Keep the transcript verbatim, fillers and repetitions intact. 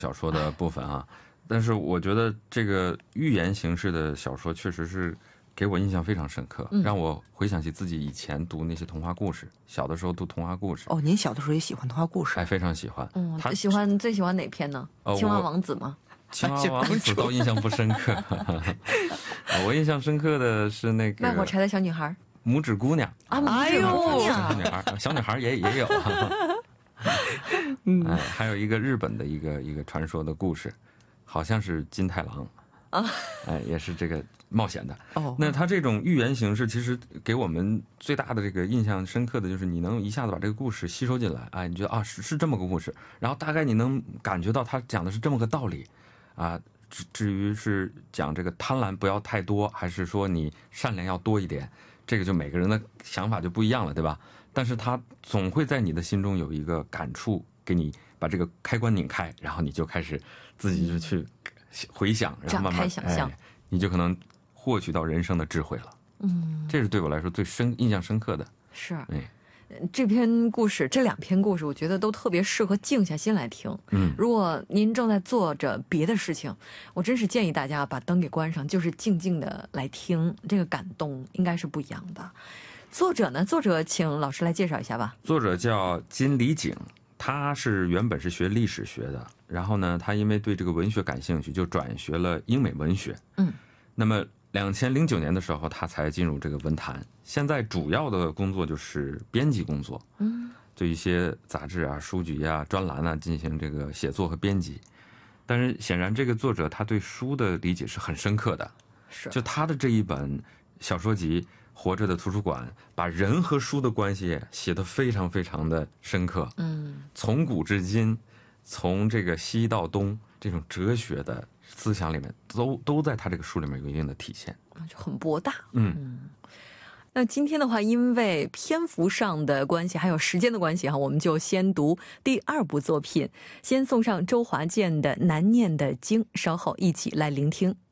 小说的部分啊，但是我觉得这个寓言形式的小说确实是给我印象非常深刻， 嗯让我回想起自己以前读那些童话故事，小的时候读童话故事。 哦，您小的时候也喜欢童话故事？ 哎，非常喜欢。 嗯， 他喜欢最喜欢哪篇呢？ 呃青蛙我王子吗？ 青蛙王子倒印象不深刻，我印象深刻的是那个卖火柴的小女孩拇指姑娘啊， 哎呦小女孩，小女孩也也有。哎，还有一个日本的一个一个传说的故事，好像是金太郎啊， 哎，也是这个冒险的。 哦， 那它这种寓言形式，其实给我们最大的这个印象深刻的就是，你能一下子把这个故事吸收进来，哎，你觉得啊是是这么个故事，然后大概你能感觉到它讲的是这么个道理，啊，至至于是讲这个贪婪不要太多，还是说你善良要多一点，这个就每个人的想法就不一样了，对吧？但是它总会在你的心中有一个感触，给你把这个开关拧开，然后你就开始自己就去回想，然后慢展开慢想象哎，你就可能获取到人生的智慧了。 嗯， 这是对我来说最深印象深刻的。 是。 哎， 这篇故事，这两篇故事，我觉得都特别适合静下心来听。 嗯， 如果您正在做着别的事情，我真是建议大家把灯给关上，就是静静的来听，这个感动应该是不一样的。作者呢？作者请老师来介绍一下吧。 作者叫金理景，他是原本是学历史学的，然后呢，他因为对这个文学感兴趣，就转学了英美文学。 嗯， 那么两千零九年的时候，他才进入这个文坛。现在主要的工作就是编辑工作， 嗯， 对一些杂志啊、书籍啊、专栏啊进行这个写作和编辑。但是显然，这个作者他对书的理解是很深刻的。 是， 就他的这一本小说集《活着的图书馆》，把人和书的关系写得非常非常的深刻。 嗯， 从古至今，从这个西到东，这种哲学的思想里面，都都在他这个书里面有一定的体现。 就很博大。 嗯， 那今天的话，因为篇幅上的关系，还有时间的关系哈，我们就先读第二部作品，先送上周华健的《难念的经》，稍后一起来聆听。